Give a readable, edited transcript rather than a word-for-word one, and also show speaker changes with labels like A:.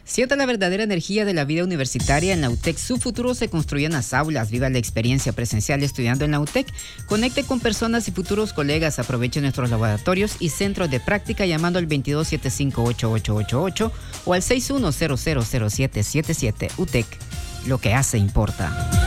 A: Sienta la verdadera energía de la vida universitaria en la UTEC. Su futuro se construye en las aulas. Viva la experiencia presencial estudiando en la UTEC. Conecte con personas y futuros colegas. Aproveche nuestros laboratorios y centros de práctica llamando al 2275-8888 o al 61000777. UTEC. Lo que hace importa.